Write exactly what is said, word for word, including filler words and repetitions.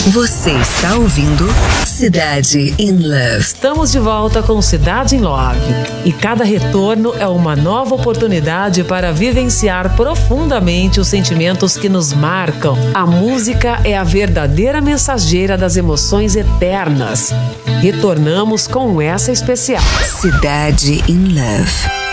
Você está ouvindo Cidade in Love. Estamos de volta com Cidade in Love. E cada retorno é uma nova oportunidade para vivenciar profundamente os sentimentos que nos marcam. A música é a verdadeira mensageira das emoções eternas. Retornamos com essa especial. Cidade in Love.